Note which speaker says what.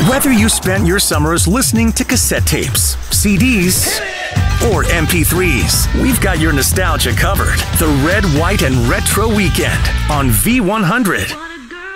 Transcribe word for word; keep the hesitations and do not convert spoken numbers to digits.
Speaker 1: Whether you spent your summers listening to cassette tapes, C Ds, or M P threes, we've got your nostalgia covered. The Red, White, and Retro Weekend on V one hundred.